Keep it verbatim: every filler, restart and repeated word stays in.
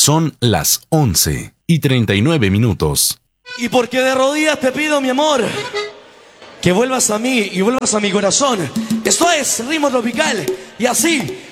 Son las once y treinta y nueve minutos. Y porque de rodillas te pido, mi amor, que vuelvas a mí y vuelvas a mi corazón. Esto es Ritmo Tropical. Y así